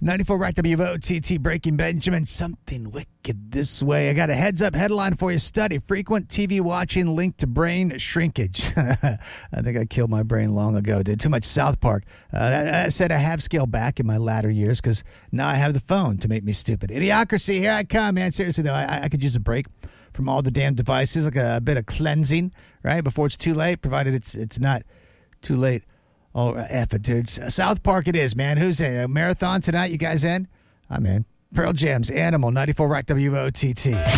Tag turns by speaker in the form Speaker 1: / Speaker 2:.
Speaker 1: 94 Rock WOTT, Breaking Benjamin, something wicked this way. I got a heads up headline for you. Study frequent TV watching linked to brain shrinkage. I think I killed my brain long ago. Did too much South Park. I said I have scaled back in my latter years because now I have the phone to make me stupid. Idiocracy, here I come, man. Seriously, though, I could use a break from all the damn devices, like a bit of cleansing, right? Before it's too late, provided it's not too late. Oh, F it, dude. South Park it is, man. Who's in? A marathon tonight? You guys in? I'm in. Pearl Jam's Animal, 94 Rock WOTT.